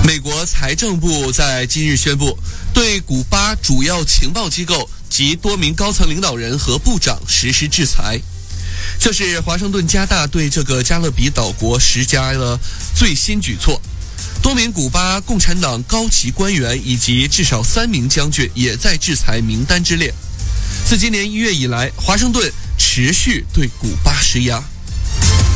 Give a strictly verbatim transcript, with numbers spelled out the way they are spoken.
美国财政部在今日宣布，对古巴主要情报机构及多名高层领导人和部长实施制裁。这是华盛顿加大对这个加勒比岛国施加了最新举措。多名古巴共产党高级官员以及至少三名将军也在制裁名单之列。自今年一月以来，华盛顿持续对古巴施压。